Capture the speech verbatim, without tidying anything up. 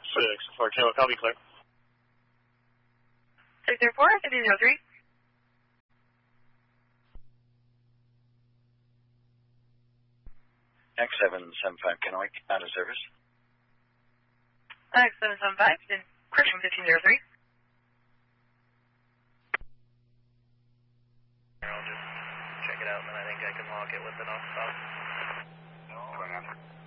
six four, Kilo, copy, clear. six zero four, fifty zero three. X seven seven five, Kennewick, out of service. X seven seven five, then correction fifteen zero three. I'll just check it out and then I think I can lock it with an off stop. No, hang on.